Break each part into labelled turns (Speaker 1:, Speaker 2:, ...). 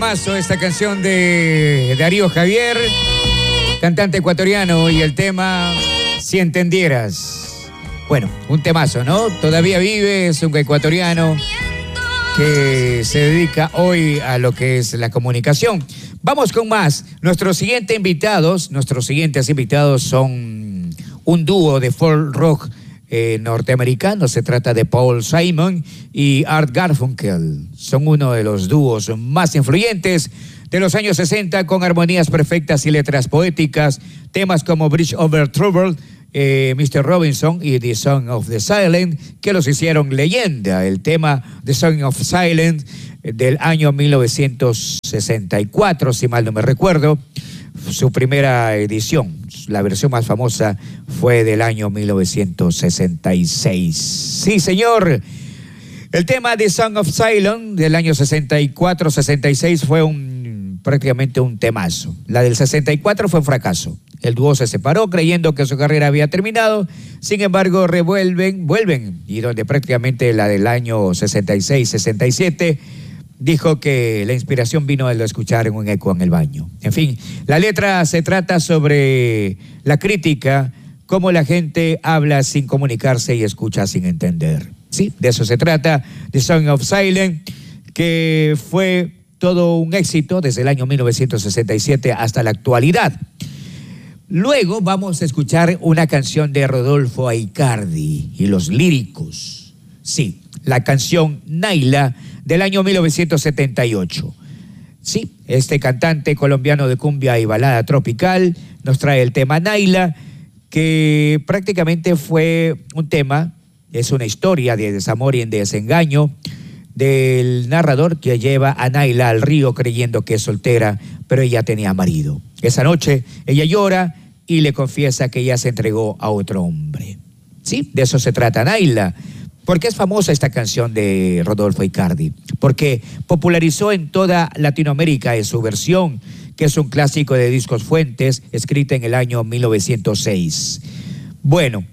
Speaker 1: Paso esta canción de Darío Javier, cantante ecuatoriano, y el tema Si Entendieras. Bueno, un temazo, ¿no? Todavía vive, es un ecuatoriano que se dedica hoy a lo que es la comunicación. Vamos con más. Nuestros siguientes invitados son un dúo de folk rock norteamericano. Se trata de Paul Simon y Art Garfunkel. Son uno de los dúos más influyentes de los años 60, con armonías perfectas y letras poéticas. Temas como Bridge Over Trouble, Mr. Robinson y The Song of the Silent, que los hicieron leyenda. El tema The Song of Silent del año 1964, si mal no me recuerdo, su primera edición. La versión más famosa fue del año 1966. Sí, señor. El tema The Song of Silent del año 64-66 fue prácticamente un temazo. La del 64 fue un fracaso. El dúo se separó creyendo que su carrera había terminado. Sin embargo, vuelven, y donde prácticamente la del año 66-67 dijo que la inspiración vino al escuchar en un eco en el baño. En fin, la letra se trata sobre la crítica, cómo la gente habla sin comunicarse y escucha sin entender. Sí, de eso se trata The Song of Silent, que fue todo un éxito desde el año 1967 hasta la actualidad. Luego vamos a escuchar una canción de Rodolfo Aicardi y los Líricos. Sí, la canción Naila del año 1978. Sí, este cantante colombiano de cumbia y balada tropical nos trae el tema Naila, que prácticamente fue un tema, es una historia de desamor y de desengaño del narrador que lleva a Naila al río creyendo que es soltera, pero ella tenía marido. Esa noche ella llora y le confiesa que ella se entregó a otro hombre. Sí, de eso se trata Naila. ¿Por qué es famosa esta canción de Rodolfo Aicardi? Porque popularizó en toda Latinoamérica en su versión, que es un clásico de Discos Fuentes, escrita en el año 1906. Bueno,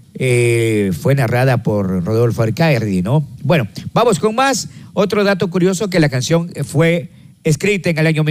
Speaker 1: fue narrada por Rodolfo Aicardi, ¿no? Bueno, vamos con más. Otro dato curioso, que la canción fue escrita en el año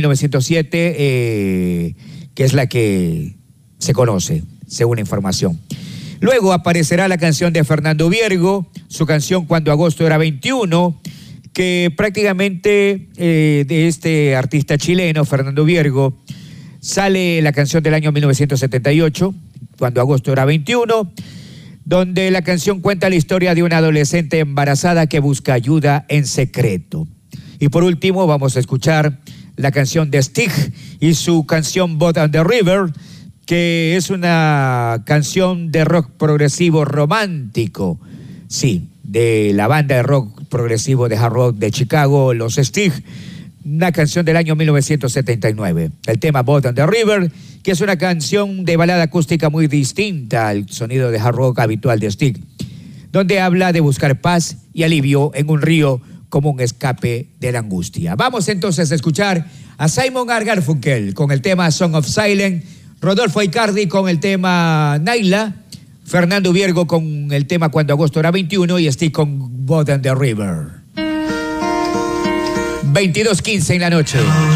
Speaker 1: 1907, que es la que se conoce, según la información. Luego aparecerá la canción de Fernando Viergo, su canción Cuando Agosto Era 21, que prácticamente de este artista chileno, Fernando Viergo, sale la canción del año 1978, Cuando Agosto Era 21, donde la canción cuenta la historia de una adolescente embarazada que busca ayuda en secreto. Y por último vamos a escuchar la canción de Stig y su canción Boat on the River, que es una canción de rock progresivo romántico, sí, de la banda de rock progresivo de hard rock de Chicago, los Stig, una canción del año 1979. El tema Boat on the River, que es una canción de balada acústica muy distinta al sonido de hard rock habitual de Stig, donde habla de buscar paz y alivio en un río como un escape de la angustia. Vamos entonces a escuchar a Simon & Garfunkel con el tema Song of Silent, Rodolfo Aicardi con el tema Naila, Fernando Viergo con el tema Cuando Agosto Era 21 y Stig con Boat on the River. 22:15 en la noche.